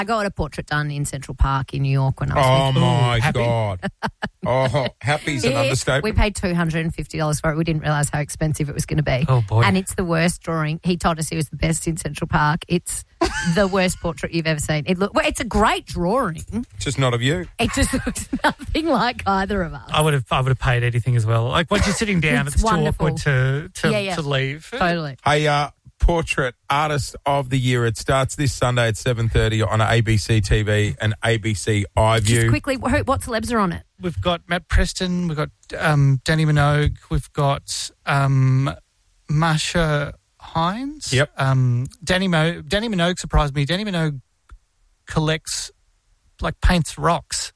I got a portrait done in Central Park in New York when I was Oh, with my happy? God. Oh, happy's an understatement. We paid $250 for it. We didn't realise how expensive it was going to be. Oh, boy. And it's the worst drawing. He told us he was the best in Central Park. It's the worst portrait you've ever seen. It's a great drawing. Just not of you. It just looks nothing like either of us. I would have paid anything as well. Like, once you're sitting down, It's it's too wonderful. awkward to leave. Totally. Hey, Portrait Artist of the Year. It starts this Sunday at 7:30 on ABC TV and ABC iView. Just quickly, what celebs are on it? We've got Matt Preston, we've got Danny Minogue, we've got Marsha Hines. Yep. Danny Minogue surprised me. Danny Minogue paints rocks.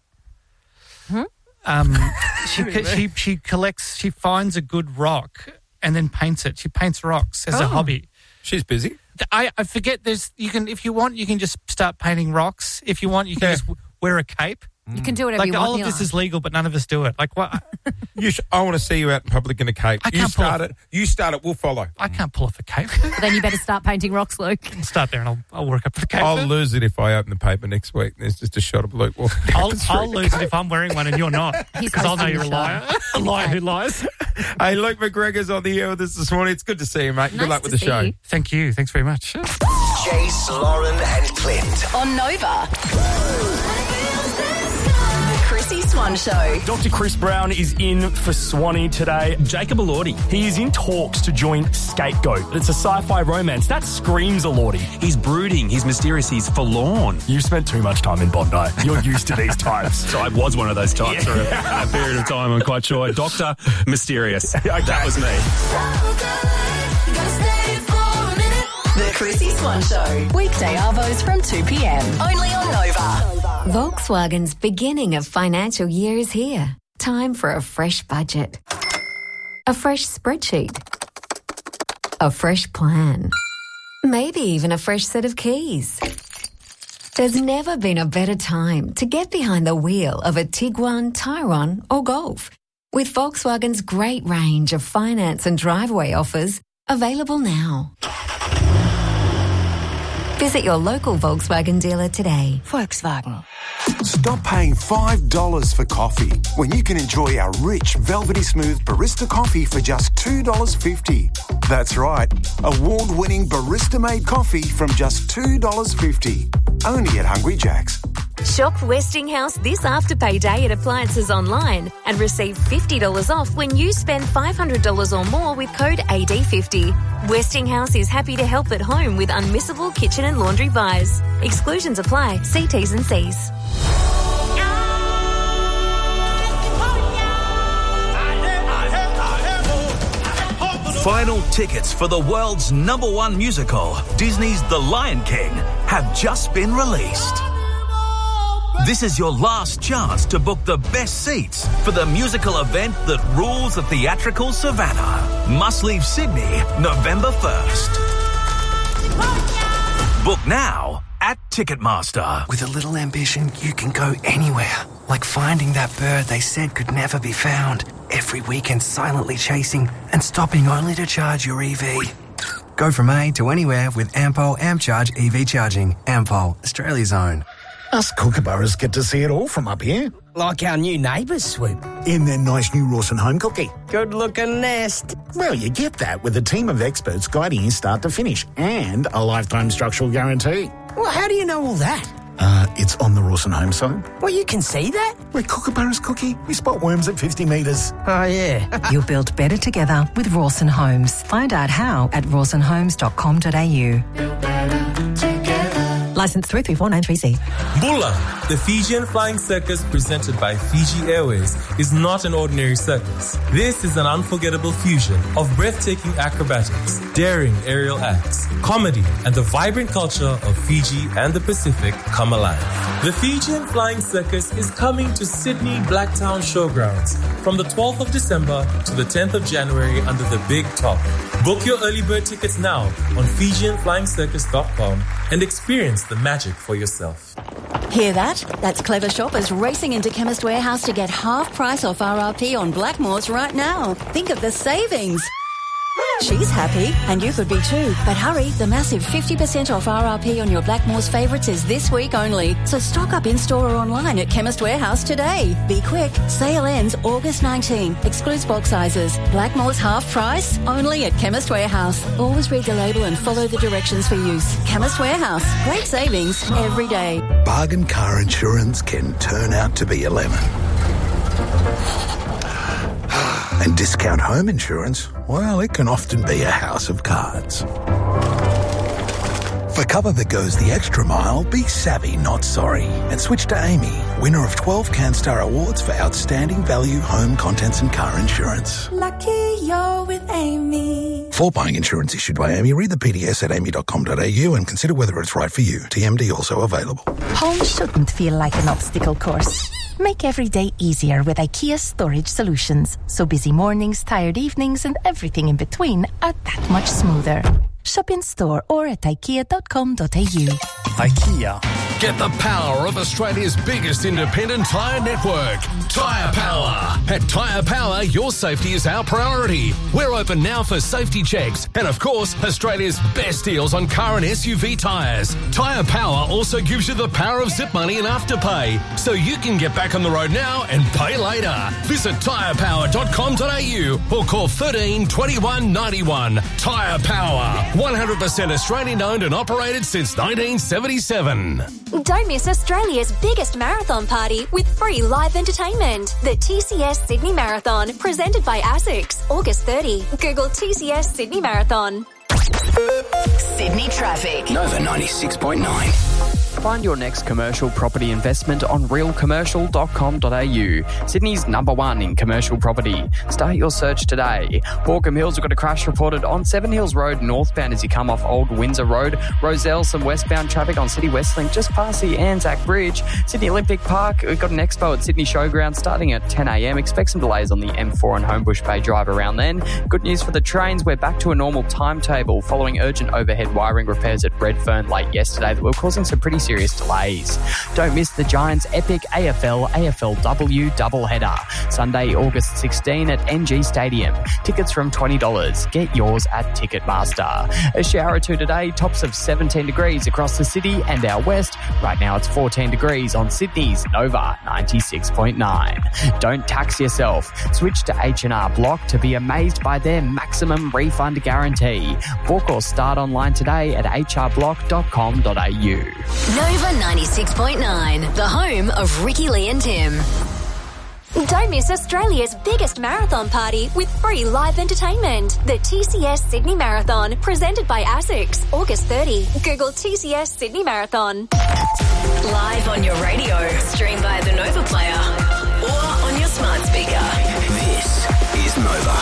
She finds a good rock and then paints it. She paints rocks as a hobby. She's busy. I forget if you want, you can just start painting rocks. If you want, you can just wear a cape. You can do whatever you want. All of this is legal, but none of us do it. Like, what? I want to see you out in public in a cape. You start it, we'll follow. I can't pull off a cape. Then you better start painting rocks, Luke. Start there and I'll work up the cape. I'll lose it if I open the paper next week. There's just a shot of Luke walking down the street. I'll lose it if I'm wearing one and you're not. Because I'll know you're a liar. A liar who lies. Hey, Luke McGregor's on the air with us this morning. It's good to see you, mate. Good luck with the show. Thank you. Thanks very much. Jace, Lauren and Clint. On Nova. The Chrissy Swan Show. Dr. Chris Brown is in for Swanee today. Jacob Elordi, he is in talks to join Scapegoat. It's a sci-fi romance. That screams Elordi. He's brooding, he's mysterious, he's forlorn. You've spent too much time in Bondi. You're used to these types. So I was one of those types for a period of time, I'm quite sure. Dr. Mysterious. Okay. That was me. The Chrissy Swan Show. Weekday arvos from 2 p.m. Only on Nova. Volkswagen's beginning of financial year is here. Time for a fresh budget. A fresh spreadsheet. A fresh plan. Maybe even a fresh set of keys. There's never been a better time to get behind the wheel of a Tiguan, Tyrone or Golf. With Volkswagen's great range of finance and driveway offers available now. Visit your local Volkswagen dealer today. Volkswagen. Stop paying $5 for coffee when you can enjoy our rich, velvety smooth barista coffee for just $2.50. That's right, award-winning barista-made coffee from just $2.50. Only at Hungry Jack's. Shop Westinghouse this Afterpay Day at Appliances Online and receive $50 off when you spend $500 or more with code AD50. Westinghouse is happy to help at home with unmissable kitchen and laundry buys. Exclusions apply. See T's and C's. Final tickets for the world's #1 musical, Disney's The Lion King, have just been released. This is your last chance to book the best seats for the musical event that rules the theatrical savannah. Must leave Sydney November 1st. Book now at Ticketmaster. With a little ambition, you can go anywhere. Like finding that bird they said could never be found. Every weekend silently chasing and stopping only to charge your EV. Go from A to anywhere with Ampol AmpCharge EV charging. Ampol, Australia's own. Us kookaburras get to see it all from up here. Like our new neighbours, Swoop. In their nice new Rawson home cookie. Good-looking nest. Well, you get that with a team of experts guiding you start to finish and a lifetime structural guarantee. Well, how do you know all that? It's on the Rawson home site. Well, you can see that? We're kookaburras cookie. We spot worms at 50 metres. Oh, yeah. You're built better together with Rawson Homes. Find out how at rawsonhomes.com.au. Licence 334930C. Bula, the Fijian Flying Circus presented by Fiji Airways, is not an ordinary circus. This is an unforgettable fusion of breathtaking acrobatics, daring aerial acts, comedy, and the vibrant culture of Fiji and the Pacific come alive. The Fijian Flying Circus is coming to Sydney Blacktown Showgrounds from the 12th of December to the 10th of January under the Big Top. Book your early bird tickets now on FijianFlyingCircus.com and experience the magic for yourself. Hear that? That's clever shoppers racing into Chemist Warehouse to get half price off RRP on Blackmores right now. Think of the savings. She's happy, and you could be too. But hurry, the massive 50% off RRP on your Blackmores favourites is this week only. So stock up in-store or online at Chemist Warehouse today. Be quick. Sale ends August 19. Excludes bulk sizes. Blackmores half price, only at Chemist Warehouse. Always read the label and follow the directions for use. Chemist Warehouse. Great savings every day. Bargain car insurance can turn out to be a lemon. And discount home insurance, well, it can often be a house of cards. For cover that goes the extra mile, be savvy, not sorry. And switch to Amy, winner of 12 CanStar Awards for outstanding value home contents and car insurance. Lucky you're with Amy. For buying insurance issued by Amy, read the PDS at amy.com.au and consider whether it's right for you. TMD also available. Home shouldn't feel like an obstacle course. Make every day easier with IKEA Storage Solutions. So busy mornings, tired evenings and everything in between are that much smoother. Shop in store or at ikea.com.au. IKEA. Get the power of Australia's biggest independent tyre network, Tyre Power. At Tyre Power, your safety is our priority. We're open now for safety checks and, of course, Australia's best deals on car and SUV tyres. Tyre Power also gives you the power of zip money and afterpay, so you can get back on the road now and pay later. Visit tyrepower.com.au or call 13 21 91. Tyre Power. 100% Australian owned and operated since 1977. Don't miss Australia's biggest marathon party with free live entertainment. The TCS Sydney Marathon, presented by ASICS, August 30. Google TCS Sydney Marathon. Sydney traffic. Nova 96.9. Find your next commercial property investment on realcommercial.com.au. Sydney's #1 in commercial property. Start your search today. Borkham Hills have got a crash reported on 7 Hills Road northbound as you come off Old Windsor Road. Roselle, some westbound traffic on City Westlink just past the Anzac Bridge. Sydney Olympic Park, we've got an expo at Sydney Showground starting at 10 a.m. Expect some delays on the M4 and Homebush Bay Drive around then. Good news for the trains, we're back to a normal timetable following urgent overhead wiring repairs at Redfern late yesterday that were causing some pretty serious delays. Don't miss the Giants' epic AFL-AFLW doubleheader. Sunday, August 16 at NG Stadium. Tickets from $20. Get yours at Ticketmaster. A shower or two today, tops of 17 degrees across the city and out west. Right now it's 14 degrees on Sydney's Nova 96.9. Don't tax yourself. Switch to H&R Block to be amazed by their maximum refund guarantee. Book or start online today at hrblock.com.au. Nova 96.9, the home of Ricky Lee and Tim. Don't miss Australia's biggest marathon party with free live entertainment. The TCS Sydney Marathon, presented by ASICS, August 30. Google TCS Sydney Marathon. Live on your radio, stream via the Nova Player or on your smart speaker. This is Nova.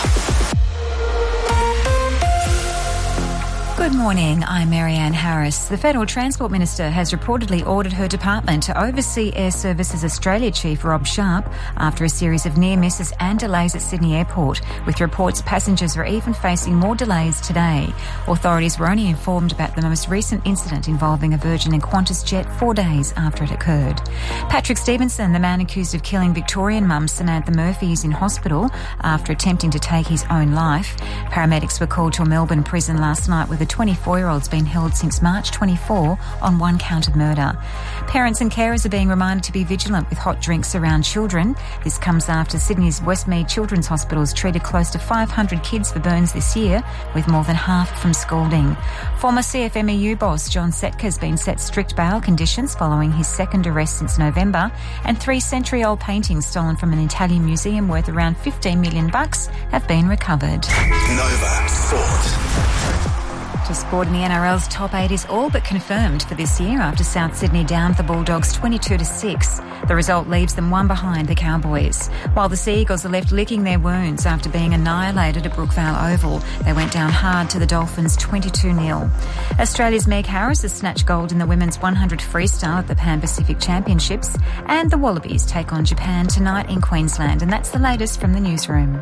Good morning, I'm Marianne Harris. The Federal Transport Minister has reportedly ordered her department to oversee Air Services Australia Chief Rob Sharp after a series of near misses and delays at Sydney Airport, with reports passengers are even facing more delays today. Authorities were only informed about the most recent incident involving a Virgin and Qantas jet 4 days after it occurred. Patrick Stevenson, the man accused of killing Victorian mum Samantha Murphy, is in hospital after attempting to take his own life. Paramedics were called to a Melbourne prison last night with a 24-year-old's been held since March 24 on one count of murder. Parents and carers are being reminded to be vigilant with hot drinks around children. This comes after Sydney's Westmead Children's Hospitals treated close to 500 kids for burns this year, with more than half from scalding. Former CFMEU boss John Setka has been set strict bail conditions following his second arrest since November, and 3 century-old paintings stolen from an Italian museum worth around $15 million have been recovered. Nova Sport. To sport in the NRL's top 8 is all but confirmed for this year after South Sydney downed the Bulldogs 22-6. The result leaves them one behind the Cowboys. While the Sea Eagles are left licking their wounds after being annihilated at Brookvale Oval, they went down hard to the Dolphins 22-0. Australia's Meg Harris has snatched gold in the women's 100 freestyle at the Pan Pacific Championships, and the Wallabies take on Japan tonight in Queensland. And that's the latest from the newsroom.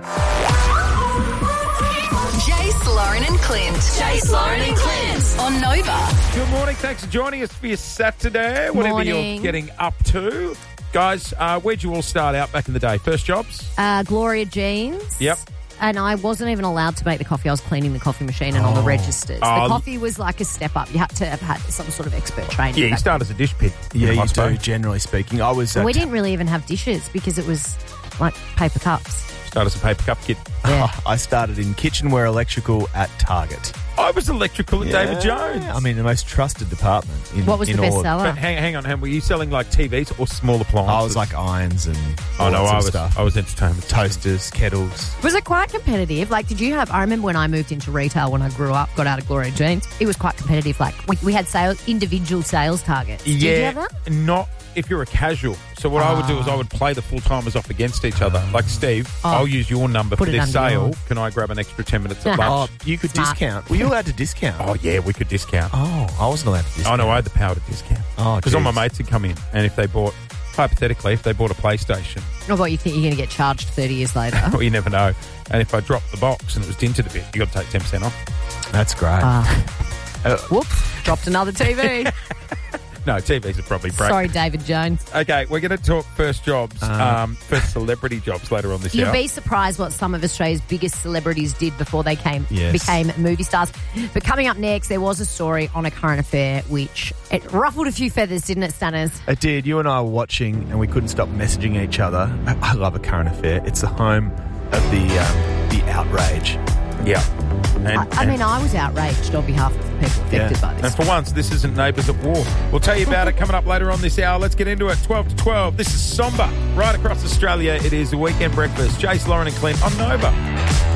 Jace, Lauren and Clint. Jace, Lauren and Clint on Nova. Good morning. Thanks for joining us for your Saturday, whatever you're getting up to. Guys, where'd you all start out back in the day? First jobs? Gloria Jeans. Yep. and I wasn't even allowed to make the coffee. I was cleaning the coffee machine and on the registers. The coffee was like a step up. You had to have had some sort of expert training. Yeah, you start as a dish pig. Yeah, you do, generally speaking. I was. We didn't really even have dishes because it was like paper cups. Start as a paper cup kid. Yeah. I started in kitchenware electrical at Target. I was electrical at David Jones. I mean, the most trusted department. What was the best seller? But hang on. Were you selling like TVs or small appliances? I was like irons and stuff. I was entertainment. Toasters, kettles. Was it quite competitive? Like, did you have... I remember when I moved into retail when I grew up, got out of Gloria Jeans, it was quite competitive. Like, we had individual sales targets. Did you have that? Not if you're a casual. So what I would do is I would play the full-timers off against each other. Like, Steve, I'll use your number for this sale. Yours. Can I grab an extra 10 minutes at lunch? You could discount. Were you allowed to discount? Oh, yeah, we could discount. Oh, I wasn't allowed to discount. Oh, no, I had the power to discount. Oh, because all my mates had come in, and if they bought, hypothetically, if they bought a PlayStation... Oh, what, you think you're going to get charged 30 years later? Well, you never know. And if I dropped the box and it was dinted a bit, you got to take 10% off. That's great. Whoops, dropped another TV. No, TVs are probably break. Sorry, David Jones. Okay, we're going to talk first jobs, first celebrity jobs later on this You'll hour. be surprised what some of Australia's biggest celebrities did before they Yes. became movie stars. But coming up next, there was a story on a current affair which it ruffled a few feathers, didn't it, Stanners? It did. You and I were watching and we couldn't stop messaging each other. I love a current affair. It's the home of the outrage. Yeah. I mean, I was outraged on behalf of the people affected by this. And for once, this isn't Neighbours at War. We'll tell you about it coming up later on this hour. Let's get into it. 12 to 12. This is Somber. Right across Australia, it is the Weekend Breakfast. Jace, Lauren and Clint on Nova.